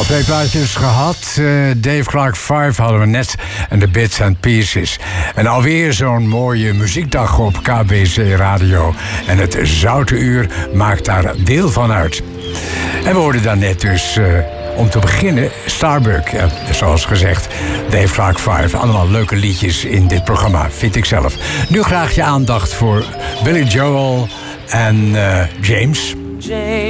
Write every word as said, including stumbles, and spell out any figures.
Al twee plaatjes gehad. Uh, Dave Clark vijf hadden we net. En de Bits and Pieces. En alweer zo'n mooie muziekdag op K B C Radio. En het Zoute Uur maakt daar deel van uit. En we hoorden daarnet dus... Uh, om te beginnen, Starbuck. Ja, zoals gezegd, Dave Clark vijf. Allemaal leuke liedjes in dit programma, vind ik zelf. Nu graag je aandacht voor Billy Joel en uh, James. James.